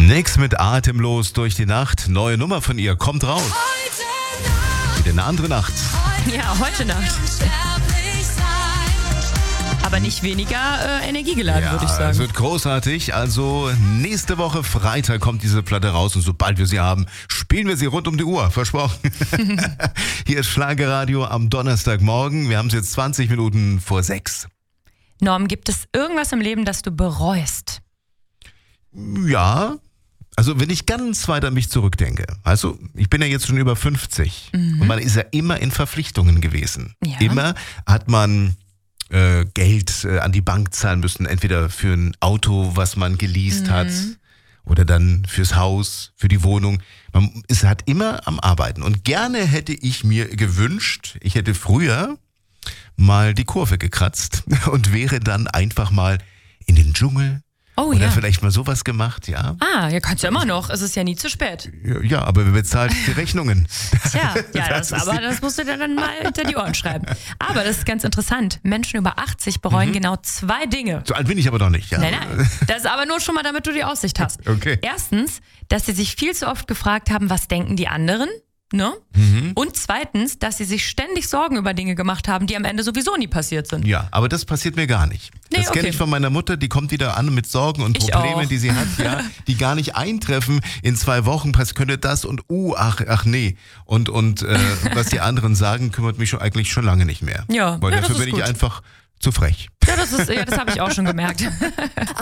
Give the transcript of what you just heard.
Nix mit atemlos durch die Nacht. Neue Nummer von ihr kommt raus. Wieder eine andere Nacht. Ja, heute Nacht. Aber nicht weniger energiegeladen, würde ich sagen. Es wird großartig. Also nächste Woche Freitag kommt diese Platte raus und sobald wir sie haben, spielen wir sie rund um die Uhr. Versprochen. Hier ist Schlagerradio am Donnerstagmorgen. Wir haben es jetzt 20 Minuten vor 6. Norm, gibt es irgendwas im Leben, das du bereust? Ja, also wenn ich ganz weit an mich zurückdenke. Also ich bin ja jetzt schon über 50 und man ist ja immer in Verpflichtungen gewesen. Ja. Immer hat man Geld an die Bank zahlen müssen, entweder für ein Auto, was man geleast hat, oder dann fürs Haus, für die Wohnung. Man ist halt immer am Arbeiten. Und gerne hätte ich mir gewünscht, ich hätte früher mal die Kurve gekratzt und wäre dann einfach mal in den Dschungel. Oh oder ja. vielleicht mal sowas gemacht, ja. Ja, kannst du immer noch. Es ist ja nie zu spät. Ja, aber wer bezahlt die Rechnungen? Tja, ja, das musst du dir dann mal hinter die Ohren schreiben. Aber das ist ganz interessant. Menschen über 80 bereuen genau 2 Dinge. So alt bin ich aber doch nicht, ja. Nein. Das ist aber nur schon mal, damit du die Aussicht hast. Okay. Erstens, dass sie sich viel zu oft gefragt haben, was denken die anderen? Ne? Und zweitens, dass sie sich ständig Sorgen über Dinge gemacht haben, die am Ende sowieso nie passiert sind. Ja, aber das passiert mir gar nicht. Nee, Das kenne okay. ich von meiner Mutter, die kommt wieder an mit Sorgen und Ich Problemen, auch. die sie hat, ja, die gar nicht eintreffen. In 2 Wochen könnte das und ach nee. Und was die anderen sagen, kümmert mich eigentlich schon lange nicht mehr. Ja, Weil ja, das dafür ist bin ich gut. einfach zu frech. Ja, das habe ich auch schon gemerkt.